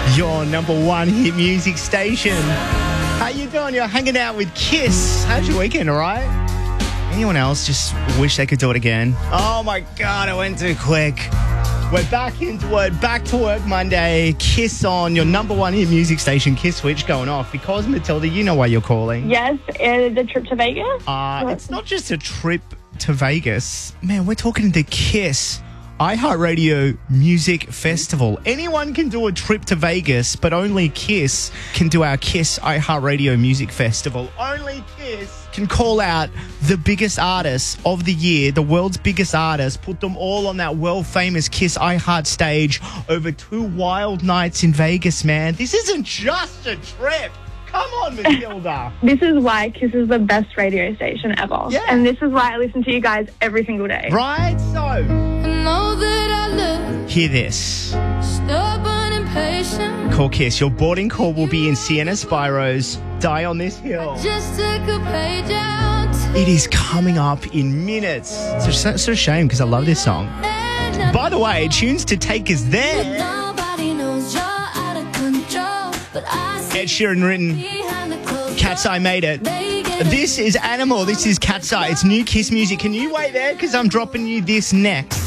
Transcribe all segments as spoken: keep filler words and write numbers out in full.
Your number one hit music station. How you doing? You're hanging out with Kiss. How's your weekend, all right? Anyone else just wish they could do it again? Oh, my God, I went too quick. We're back into it. Back to work Monday. Kiss on your number one hit music station, Kiss Switch, going off. Because, Matilda, you know why you're calling. Yes, uh, the trip to Vegas. Uh, it's not just a trip to Vegas. Man, we're talking the Kiss iHeartRadio Music Festival. Anyone can do a trip to Vegas, but only Kiss can do our Kiss iHeartRadio Music Festival. Only Kiss can call out the biggest artists of the year, the world's biggest artists, put them all on that world-famous Kiss iHeart stage over two wild nights in Vegas, man. This isn't just a trip. Come on, Matilda. This is why Kiss is the best radio station ever. Yeah. And this is why I listen to you guys every single day. Right? So, I know that I look hear this. stubborn and patient. Call Kiss. Your boarding call will be in Sienna Spiro's Die on This Hill. Just took a page out. It is coming up in minutes. It's a, it's a shame because I love this song. By the way, tunes to take us there. Nobody knows you're out of control, but I see Ed Sheeran written, behind the closed Cat's Eye made it. Vegas. This is Animal. This is Cat's Eye. It's new Kiss music. Can you wait there? Because I'm dropping you this next.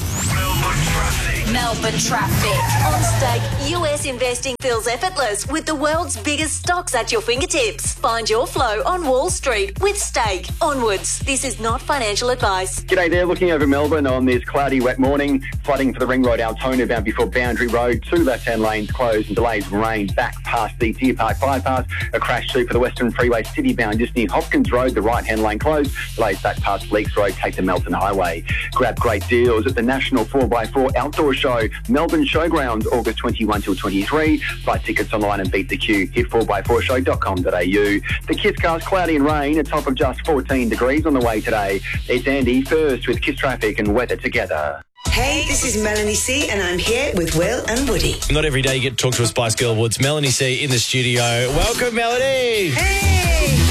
Melbourne traffic. On Stake, U S investing feels effortless with the world's biggest stocks at your fingertips. Find your flow on Wall Street with Stake. Onwards. This is not financial advice. G'day there, looking over Melbourne on this cloudy, wet morning. Flooding for the Ring Road Altona bound before Boundary Road. Two left-hand lanes closed and delays rain back past the Deer Park bypass. A crash too for the Western Freeway city bound just near Hopkins Road. The right-hand lane closed. Delays back past Leaks Road. Take the Melton Highway. Grab great deals at the National four by four Outdoor Show. Melbourne Showgrounds, August twenty-first till twenty-three. Buy tickets online and beat the queue. Hit four by four show dot com dot a u. The Kiss cast cloudy and rain, a top of just fourteen degrees on the way today. It's Andy first with Kiss traffic and weather together. Hey, this is Melanie C and I'm here with Will and Woody. Not every day you get to talk to a Spice Girl Woods. Melanie C in the studio. Welcome, Melanie. Hey!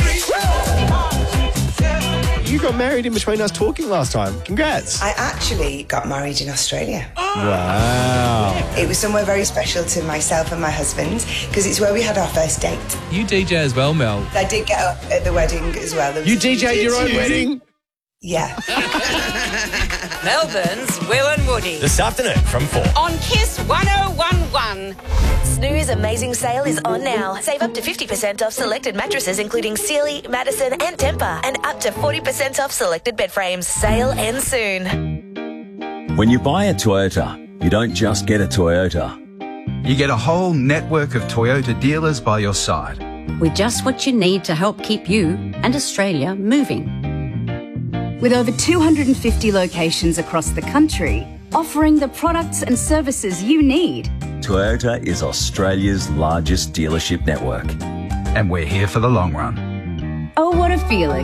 You got married in between us talking last time. Congrats. I actually got married in Australia. Wow. It was somewhere very special to myself and my husband because it's where we had our first date. You D J as well, Mel. I did get up at the wedding as well. There was- You D J'd your own wedding? Yeah. Melbourne's Will and Woody. This afternoon from four. On Kiss one oh one one. Snooze Amazing Sale is on now. Save up to fifty percent off selected mattresses including Sealy, Madison and Tempur. And up to forty percent off selected bed frames. Sale ends soon. When you buy a Toyota, you don't just get a Toyota. You get a whole network of Toyota dealers by your side. With just what you need to help keep you and Australia moving. With over two hundred fifty locations across the country, offering the products and services you need. Toyota is Australia's largest dealership network. And we're here for the long run. Oh, what a feeling.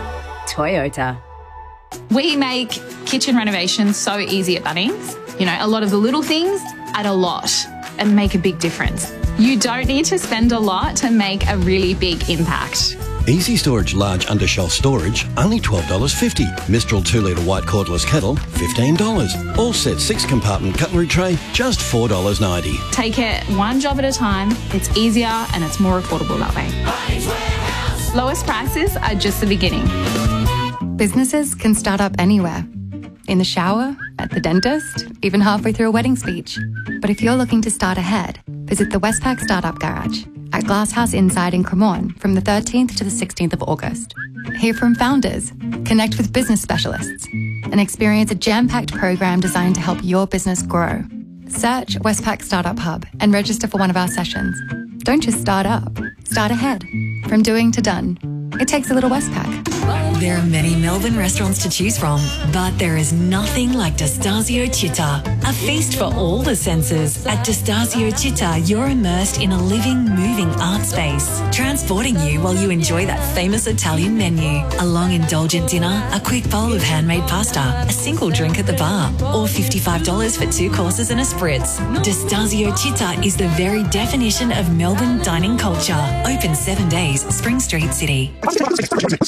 Toyota. We make kitchen renovations so easy at Bunnings. You know, a lot of the little things add a lot and make a big difference. You don't need to spend a lot to make a really big impact. Easy Storage Large Undershelf Storage, only twelve dollars fifty. Mistral two litre White Cordless Kettle, fifteen dollars. All set six compartment cutlery tray, just four dollars ninety. Take it one job at a time. It's easier and it's more affordable that way. Lowest prices are just the beginning. Businesses can start up anywhere. In the shower, at the dentist, even halfway through a wedding speech. But if you're looking to start ahead, visit the Westpac Startup Garage at Glasshouse Inside in Cremorne from the thirteenth to the sixteenth of August. Hear from founders, connect with business specialists, and experience a jam-packed program designed to help your business grow. Search Westpac Startup Hub and register for one of our sessions. Don't just start up, start ahead. From doing to done. It takes a little Westpac. There are many Melbourne restaurants to choose from, but there is nothing like Destasio Città, a feast for all the senses. At Destasio Città, you're immersed in a living, moving art space, transporting you while you enjoy that famous Italian menu. A long, indulgent dinner, a quick bowl of handmade pasta, a single drink at the bar, or fifty-five dollars for two courses and a spritz. Destasio Città is the very definition of Melbourne dining culture. Open seven days, Spring Street, City.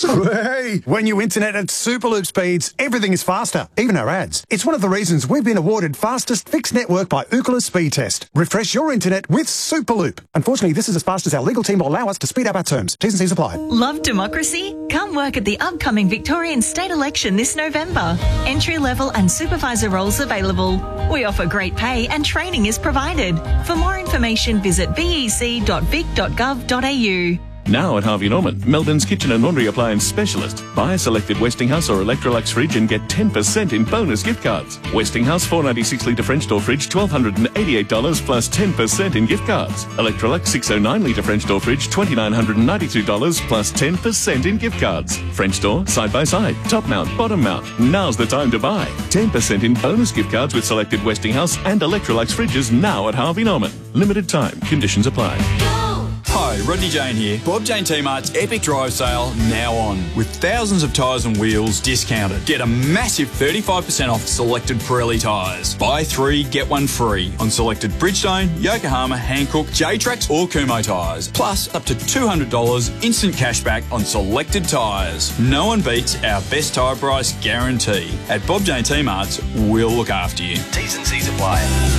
Hey, when you internet at Superloop speeds, everything is faster, even our ads. It's one of the reasons we've been awarded fastest fixed network by Ookla Speed Test. Refresh your internet with Superloop. Unfortunately, this is as fast as our legal team will allow us to speed up our terms. T's and C's apply. Love democracy? Come work at the upcoming Victorian state election this November. Entry-level and supervisor roles available. We offer great pay and training is provided. For more information, visit v e c dot vic dot gov dot a u. Now at Harvey Norman, Melbourne's kitchen and laundry appliance specialist. Buy a selected Westinghouse or Electrolux fridge and get ten percent in bonus gift cards. Westinghouse four ninety-six litre French door fridge, one thousand two hundred eighty-eight dollars plus ten percent in gift cards. Electrolux six oh nine litre French door fridge, two thousand nine hundred ninety-two dollars plus ten percent in gift cards. French door, side by side, top mount, bottom mount. Now's the time to buy. ten percent in bonus gift cards with selected Westinghouse and Electrolux fridges now at Harvey Norman. Limited time. Conditions apply. Hi, Rodney Jane here. Bob Jane T-Mart's Epic Drive Sale now on. With thousands of tyres and wheels discounted. Get a massive thirty-five percent off selected Pirelli tyres. Buy three, get one free on selected Bridgestone, Yokohama, Hankook, J-Trax or Kumho tyres. Plus up to two hundred dollars instant cashback on selected tyres. No one beats our best tyre price guarantee. At Bob Jane T-Mart's, we'll look after you. T's and C's apply.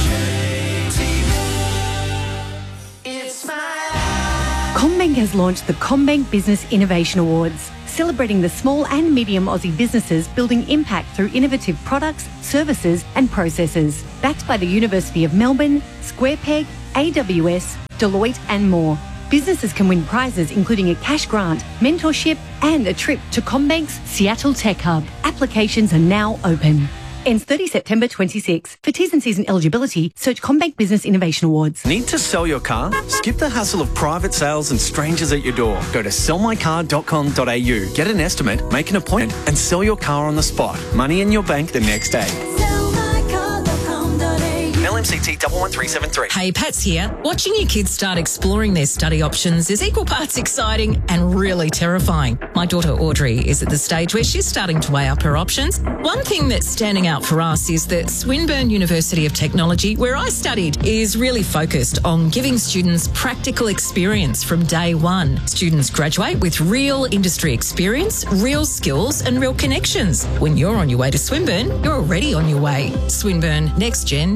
CommBank has launched the CommBank Business Innovation Awards, celebrating the small and medium Aussie businesses building impact through innovative products, services and processes. Backed by the University of Melbourne, SquarePeg, A W S, Deloitte and more. Businesses can win prizes including a cash grant, mentorship and a trip to CommBank's Seattle Tech Hub. Applications are now open. Ends thirtieth September twenty-six. For T's and C's and eligibility, search CommBank Business Innovation Awards. Need to sell your car? Skip the hassle of private sales and strangers at your door. Go to sell my car dot com dot a u. Get an estimate, make an appointment and sell your car on the spot. Money in your bank the next day. L M C T one one three seven three. Hey, Pat's here. Watching your kids start exploring their study options is equal parts exciting and really terrifying. My daughter Audrey is at the stage where she's starting to weigh up her options. One thing that's standing out for us is that Swinburne University of Technology, where I studied, is really focused on giving students practical experience from day one. Students graduate with real industry experience, real skills and real connections. When you're on your way to Swinburne, you're already on your way. Swinburne, next gen